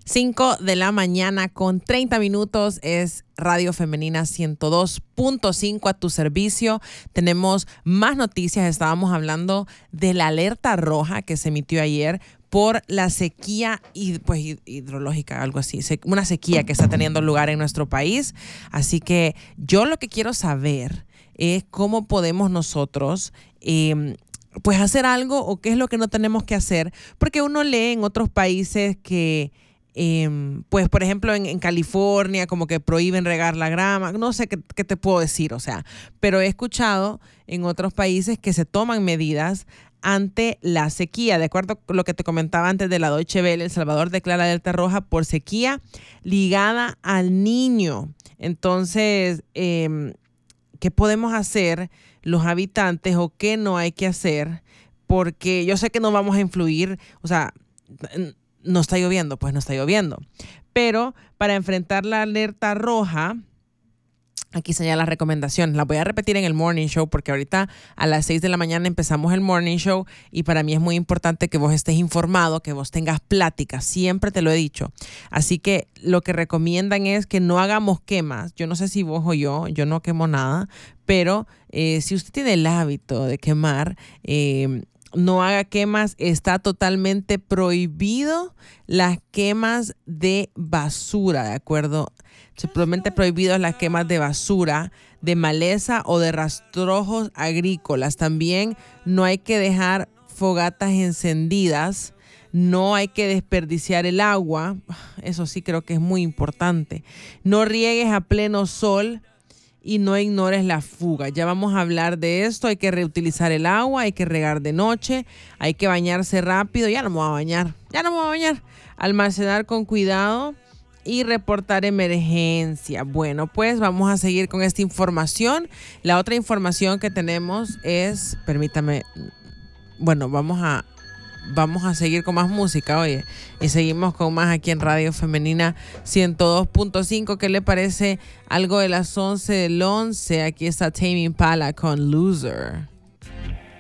5 de la mañana con 30 minutos es Radio Femenina 102.5 a tu servicio. Tenemos más noticias. Estábamos hablando de la alerta roja que se emitió ayer por la sequía hidrológica, algo así, una sequía que está teniendo lugar en nuestro país. Así que yo lo que quiero saber es cómo podemos nosotros pues hacer algo o qué es lo que no tenemos que hacer, porque uno lee en otros países que pues por ejemplo en California como que prohíben regar la grama, no sé qué te puedo decir, o sea, pero he escuchado en otros países que se toman medidas ante la sequía. De acuerdo con lo que te comentaba antes de la Deutsche Welle, El Salvador declara alerta roja por sequía ligada al Niño. Entonces, ¿qué podemos hacer los habitantes o qué no hay que hacer? Porque yo sé que no vamos a influir, o sea, no está lloviendo, pues no está lloviendo. Pero para enfrentar la alerta roja, aquí señala las recomendaciones. Las voy a repetir en el Morning Show porque ahorita a las 6 de la mañana empezamos el Morning Show y para mí es muy importante que vos estés informado, que vos tengas pláticas. Siempre te lo he dicho. Así que lo que recomiendan es que no hagamos quemas. Yo no sé si vos o yo no quemo nada, pero si usted tiene el hábito de quemar, no haga quemas. Está totalmente prohibido las quemas de basura, ¿de acuerdo? Simplemente prohibido las quemas de basura, de maleza o de rastrojos agrícolas. También no hay que dejar fogatas encendidas. No hay que desperdiciar el agua. Eso sí creo que es muy importante. No riegues a pleno sol y no ignores la fuga. Ya vamos a hablar de esto. Hay que reutilizar el agua, hay que regar de noche, hay que bañarse rápido. Ya no me voy a bañar. Almacenar con cuidado y reportar emergencia. Bueno, pues vamos a seguir con esta información. La otra información que tenemos es, permítame, bueno, vamos a seguir con más música, oye, y seguimos con más aquí en Radio Femenina 102.5. ¿Qué le parece algo de las 11 del 11? Aquí está Tame Impala con Loser.